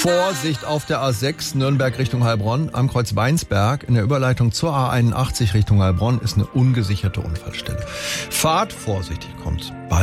Vorsicht auf der A6 Nürnberg Richtung Heilbronn am Kreuz Weinsberg in der Überleitung zur A81 Richtung Heilbronn ist eine ungesicherte Unfallstelle. Fahrt vorsichtig, kommt bald.